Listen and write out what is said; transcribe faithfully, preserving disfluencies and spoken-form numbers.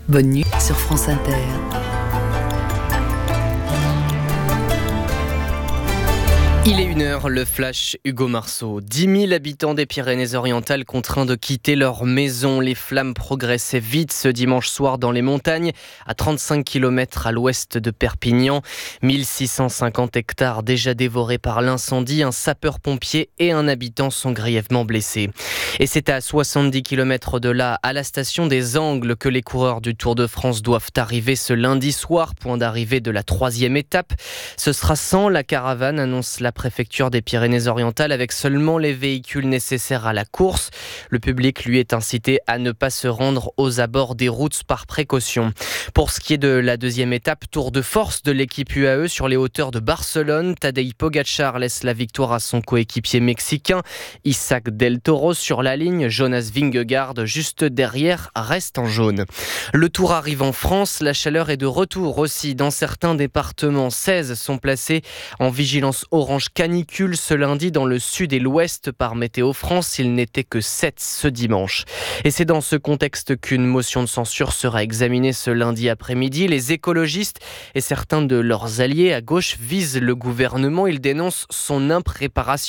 Bonne nuit sur France Inter. Il est une heure, le flash Hugo Marceau. dix mille habitants des Pyrénées-Orientales contraints de quitter leur maison. Les flammes progressaient vite ce dimanche soir dans les montagnes, à trente-cinq kilomètres à l'ouest de Perpignan. mille six cent cinquante hectares déjà dévorés par l'incendie. Un sapeur-pompier et un habitant sont grièvement blessés. Et c'est à soixante-dix kilomètres de là, à la station des Angles, que les coureurs du Tour de France doivent arriver ce lundi soir, point d'arrivée de la troisième étape. Ce sera sans la caravane, annonce la préfecture des Pyrénées-Orientales, avec seulement les véhicules nécessaires à la course. Le public, lui, est incité à ne pas se rendre aux abords des routes par précaution. Pour ce qui est de la deuxième étape, tour de force de l'équipe U A E sur les hauteurs de Barcelone. Tadej Pogačar laisse la victoire à son coéquipier mexicain. Isaac Del Toro sur la ligne. Jonas Vingegaard juste derrière reste en jaune. Le Tour arrive en France. La chaleur est de retour aussi dans certains départements. seize sont placés en vigilance orange canicule ce lundi dans le sud et l'ouest par Météo France. Il n'était que sept ce dimanche. Et c'est dans ce contexte qu'une motion de censure sera examinée ce lundi après-midi. Les écologistes et certains de leurs alliés à gauche visent le gouvernement. Ils dénoncent son impréparation